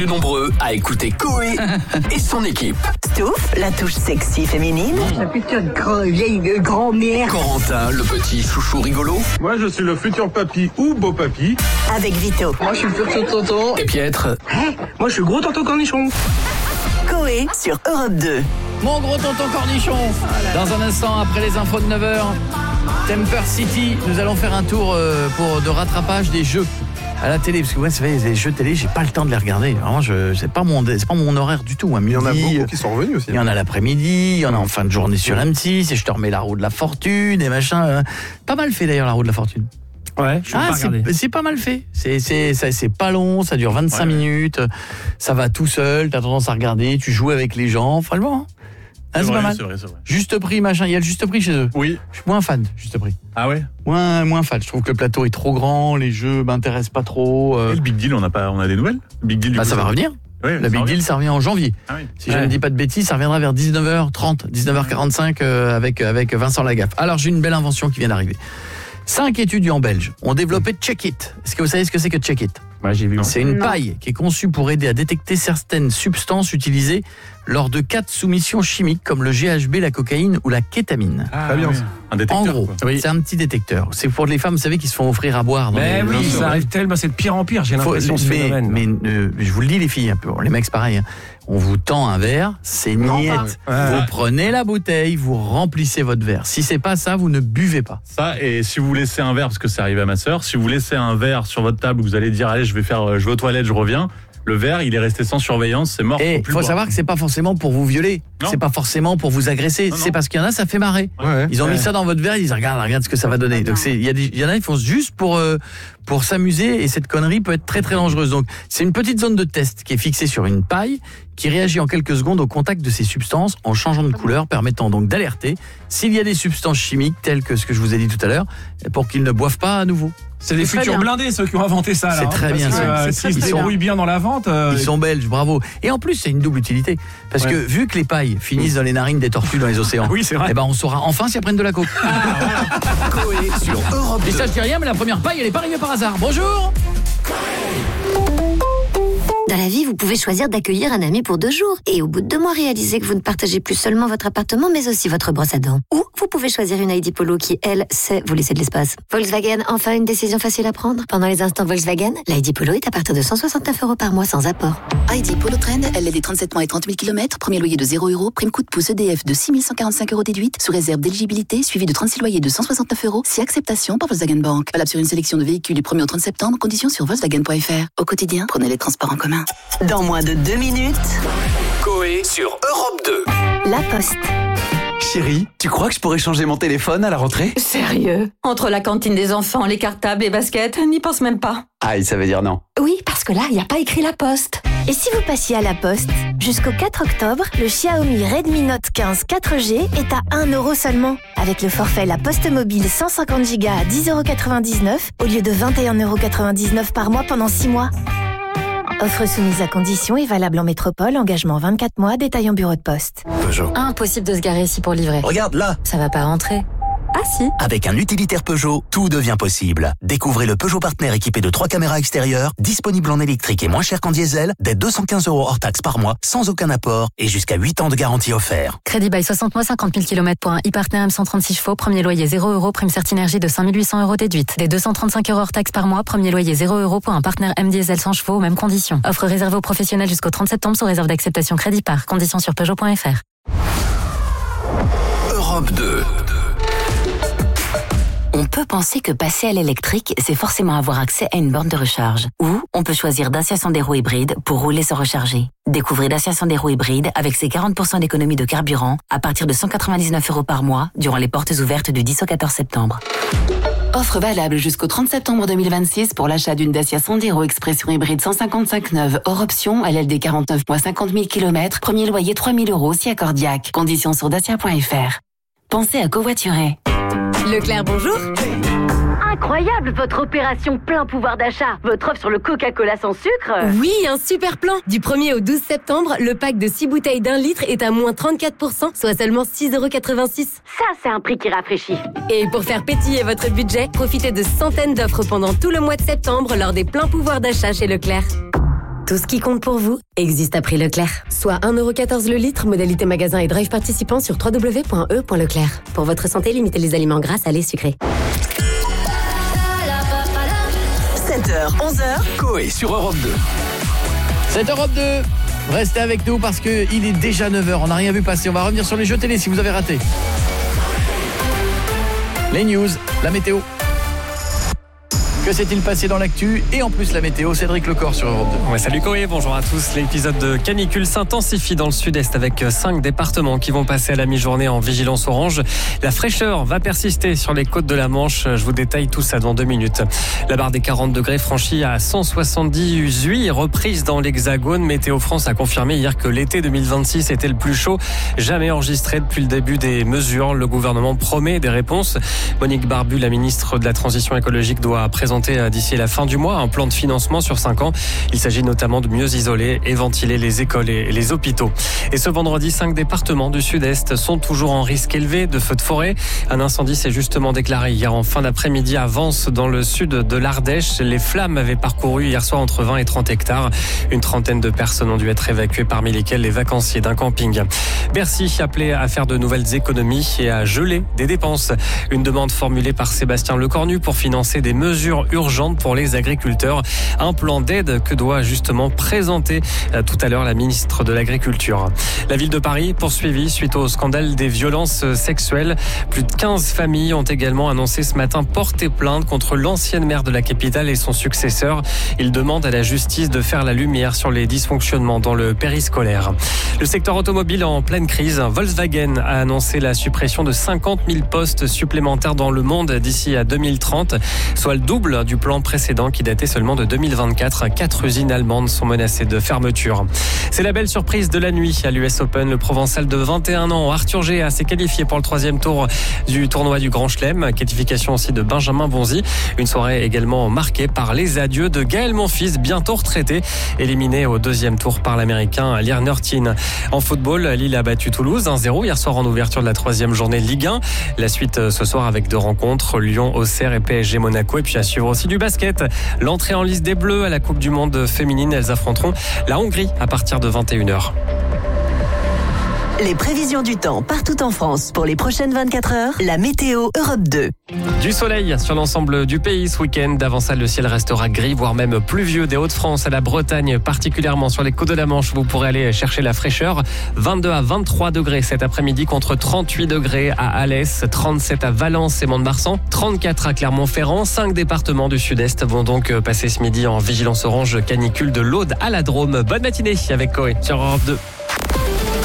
Nombreux à écouter Coé et son équipe. Stouff, la touche sexy féminine. La putain de vieille grand-mère. Corentin, le petit chouchou rigolo. Moi, je suis le futur papy ou beau papy. Avec Vito. Moi, je suis le futur tonton. Et Pietre. Moi, je suis gros tonton cornichon. Coé sur Europe 2. Mon gros tonton cornichon. Dans un instant, après les infos de 9h, Temper City, nous allons faire un tour de rattrapage des jeux à la télé, parce que ouais, c'est vrai, les jeux télé, j'ai pas le temps de les regarder. Vraiment, c'est pas mon horaire du tout. Il y en a beaucoup qui sont revenus aussi. Il y en a l'après-midi, il y en a en fin de journée sur M6, et je te remets la roue de la fortune et machin. Pas mal fait d'ailleurs la roue de la fortune. Ouais, je pas regardé. C'est pas mal fait. C'est pas long, ça dure 25 minutes, ça va tout seul, t'as tendance à regarder, tu joues avec les gens, franchement. C'est pas mal. C'est vrai. Juste prix, machin, il y a le juste prix chez eux. Oui. Je suis moins fan, juste prix. Ah ouais. Moins fan. Je trouve que le plateau est trop grand, les jeux m'intéressent pas trop. Et le Big Deal, on a des nouvelles. Big Deal. Ça va revenir. Oui, le Big Deal, ça revient en janvier. Ah oui. Si je ne dis pas de bêtises, ça reviendra vers 19h30, 19h45 avec Vincent Lagaffe. Alors j'ai une belle invention qui vient d'arriver. 5 étudiants belges ont développé Check It. Est-ce que vous savez ce que c'est que Check It ? Ouais, j'ai vu. C'est une paille qui est conçue pour aider à détecter certaines substances utilisées lors de cas de soumission chimique comme le GHB, la cocaïne ou la kétamine. Très bien. Oui. Un détecteur. En gros, quoi. c'est un petit détecteur. C'est pour les femmes, vous savez, qui se font offrir à boire. Mais oui, ça arrive tellement, c'est de pire en pire, j'ai l'impression, ce phénomène. Mais je vous le dis, les filles, un peu, les mecs, c'est pareil. Hein. On vous tend un verre, c'est niette. Vous prenez la bouteille, vous remplissez votre verre. Si c'est pas ça, vous ne buvez pas. Ça, et si vous laissez un verre, parce que c'est arrivé à ma sœur, si vous laissez un verre sur votre table, vous allez dire, allez, je vais aux toilettes, je reviens. Le verre, il est resté sans surveillance, c'est mort. Et il faut savoir que c'est pas forcément pour vous violer, c'est pas forcément pour vous agresser, c'est parce qu'il y en a, ça fait marrer. Ouais. Ils ont mis ça dans votre verre, ils disent regarde ce que ça va donner. Donc il y en a, ils font juste pour s'amuser, et cette connerie peut être très très dangereuse. Donc c'est une petite zone de test qui est fixée sur une paille qui réagit en quelques secondes au contact de ces substances en changeant de couleur, permettant donc d'alerter s'il y a des substances chimiques telles que ce que je vous ai dit tout à l'heure, pour qu'ils ne boivent pas à nouveau. C'est les futurs blindés, ceux qui ont inventé ça. C'est très bien. S'ils se débrouillent bien dans la vente. Ils sont belges, bravo. Et en plus, c'est une double utilité. Parce que vu que les pailles finissent dans les narines des tortues dans les océans, oui, c'est vrai. Eh ben, on saura enfin s'ils prennent de la coke. Coé sur Europe 2. Et ça, je dis rien, mais la première paille, elle est pas arrivée par hasard. Bonjour. Dans la vie, vous pouvez choisir d'accueillir un ami pour 2 jours. Et au bout de 2 mois, réaliser que vous ne partagez plus seulement votre appartement, mais aussi votre brosse à dents. Ou vous pouvez choisir une ID Polo qui, elle, sait vous laisser de l'espace. Volkswagen, enfin une décision facile à prendre. Pendant les instants Volkswagen, l'ID Polo est à partir de 169 € par mois sans apport. ID Polo Trend, LLD 37 mois et 30 000 km, premier loyer de 0 €, prime coup de pouce EDF de 6 145 € déduite, sous réserve d'éligibilité, suivi de 36 loyers de 169 €, si acceptation par Volkswagen Bank. Valable sur une sélection de véhicules du 1er au 30 septembre, conditions sur Volkswagen.fr. Au quotidien, prenez les transports en commun. Dans moins de 2 minutes, Coé sur Europe 2. La Poste. Chérie, tu crois que je pourrais changer mon téléphone à la rentrée ? Sérieux ? Entre la cantine des enfants, les cartables, les baskets, n'y pense même pas. Aïe, ça veut dire non. Oui, parce que là, il n'y a pas écrit La Poste. Et si vous passiez à la Poste ? Jusqu'au 4 octobre, le Xiaomi Redmi Note 15 4G est à 1 € seulement. Avec le forfait La Poste Mobile 150 Go à 10,99 € au lieu de 21,99 € par mois pendant 6 mois. Offre soumise à condition et valable en métropole, engagement 24 mois, détail en bureau de poste. Peugeot. Impossible de se garer ici pour livrer. Regarde là. Ça va pas rentrer. Ah si. Avec un utilitaire Peugeot, tout devient possible. Découvrez le Peugeot Partner équipé de 3 caméras extérieures, disponible en électrique et moins cher qu'en diesel, dès 215 € hors taxe par mois, sans aucun apport et jusqu'à 8 ans de garantie offert. Crédit bail 60 mois, 50 000 km pour un e-Partner M136 chevaux, premier loyer 0 €, prime Certinergie de 5 800 € déduite. Dès 235 € hors taxe par mois, premier loyer 0 € pour un Partner M diesel 100 chevaux, aux mêmes conditions. Offre réservée aux professionnels jusqu'au 30 septembre sous réserve d'acceptation crédit par. Conditions sur Peugeot.fr. Europe 2. On peut penser que passer à l'électrique, c'est forcément avoir accès à une borne de recharge. Ou on peut choisir Dacia Sandero hybride pour rouler sans recharger. Découvrez Dacia Sandero hybride avec ses 40% d'économie de carburant à partir de 199 € par mois durant les portes ouvertes du 10 au 14 septembre. Offre valable jusqu'au 30 septembre 2026 pour l'achat d'une Dacia Sandero Expression hybride 155 neuve hors option, LLD 49 mois 50 000 km, premier loyer 3 000 € si accordiaque. Conditions sur dacia.fr. Pensez à covoiturer. Leclerc, bonjour. Incroyable votre opération plein pouvoir d'achat. Votre offre sur le Coca-Cola sans sucre. Oui, un super plan. Du 1er au 12 septembre, le pack de 6 bouteilles d'1 litre est à moins 34%, soit seulement 6,86 €. Ça, c'est un prix qui rafraîchit. Et pour faire pétiller votre budget, profitez de centaines d'offres pendant tout le mois de septembre lors des pleins pouvoirs d'achat chez Leclerc. Tout ce qui compte pour vous existe à prix Leclerc. Soit 1,14€ le litre, modalité magasin et drive participant sur www.e.leclerc. Pour votre santé, limitez les aliments gras, salés, sucrés. 7h, 11h. Coé sur Europe 2. C'est Europe 2. Restez avec nous parce qu'il est déjà 9h. On n'a rien vu passer. On va revenir sur les jeux télé si vous avez raté. Les news, la météo. Que s'est-il passé dans l'actu? Et en plus la météo, Cédric Lecor sur Europe 2. Ouais, salut Coé, bonjour à tous. L'épisode de canicule s'intensifie dans le sud-est avec 5 départements qui vont passer à la mi-journée en vigilance orange. La fraîcheur va persister sur les côtes de la Manche. Je vous détaille tout ça dans 2 minutes. La barre des 40 degrés franchie à 178, reprise dans l'Hexagone. Météo France a confirmé hier que l'été 2026 était le plus chaud jamais enregistré depuis le début des mesures. Le gouvernement promet des réponses. Monique Barbu, la ministre de la Transition écologique, doit présenter d'ici la fin du mois un plan de financement sur 5 ans. Il s'agit notamment de mieux isoler et ventiler les écoles et les hôpitaux. Et ce vendredi, 5 départements du sud-est sont toujours en risque élevé de feux de forêt. Un incendie s'est justement déclaré hier en fin d'après-midi à Vence, dans le sud de l'Ardèche. Les flammes avaient parcouru hier soir entre 20 et 30 hectares. Une trentaine de personnes ont dû être évacuées, parmi lesquelles les vacanciers d'un camping. Bercy appelé à faire de nouvelles économies et à geler des dépenses. Une demande formulée par Sébastien Lecornu pour financer des mesures urgente pour les agriculteurs. Un plan d'aide que doit justement présenter tout à l'heure la ministre de l'Agriculture. La ville de Paris poursuivie suite au scandale des violences sexuelles. Plus de 15 familles ont également annoncé ce matin porter plainte contre l'ancienne maire de la capitale et son successeur. Ils demandent à la justice de faire la lumière sur les dysfonctionnements dans le périscolaire. Le secteur automobile en pleine crise. Volkswagen a annoncé la suppression de 50 000 postes supplémentaires dans le monde d'ici à 2030, soit le double du plan précédent qui datait seulement de 2024. 4 usines allemandes sont menacées de fermeture. C'est la belle surprise de la nuit à l'US Open. Le Provençal de 21 ans, Arthur G, s'est qualifié pour le 3e tour du tournoi du Grand Chelem. Qualification aussi de Benjamin Bonzi. Une soirée également marquée par les adieux de Gaël Monfils, bientôt retraité, éliminé au 2e tour par l'Américain Lier Tin. En football, Lille a battu Toulouse 1-0 hier soir en ouverture de la 3e journée de Ligue 1. La suite ce soir avec 2 rencontres, Lyon, Auxerre et PSG Monaco. Et puis à suivre aussi du basket. L'entrée en lice des Bleus à la Coupe du Monde féminine. Elles affronteront la Hongrie à partir de 21h. Les prévisions du temps partout en France pour les prochaines 24 heures. La météo Europe 2. Du soleil sur l'ensemble du pays ce week-end. Avant ça, le ciel restera gris, voire même pluvieux des Hauts-de-France à la Bretagne, particulièrement sur les côtes de la Manche. Vous pourrez aller chercher la fraîcheur. 22 à 23 degrés cet après-midi contre 38 degrés à Alès, 37 à Valence et Mont-de-Marsan, 34 à Clermont-Ferrand. 5 départements du sud-est vont donc passer ce midi en vigilance orange canicule de l'Aude à la Drôme. Bonne matinée avec Coé sur Europe 2.